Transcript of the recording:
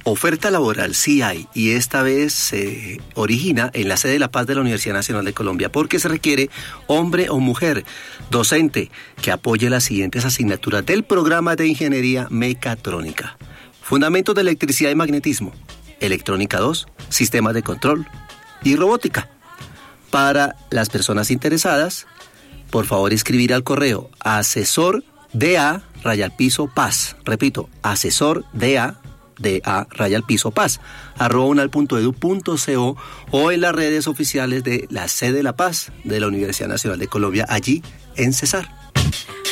Oferta laboral sí hay, y esta vez se origina en la sede de La Paz de la Universidad Nacional de Colombia, porque se requiere hombre o mujer docente que apoye las siguientes asignaturas del programa de Ingeniería Mecatrónica: Fundamentos de Electricidad y Magnetismo, Electrónica 2, Sistemas de Control y Robótica. Para las personas interesadas, por favor escribir al correo asesor_da_paz. Repito, asesor_da_paz @unal.edu.co, o en las redes oficiales de la sede de La Paz de la Universidad Nacional de Colombia, allí en Cesar.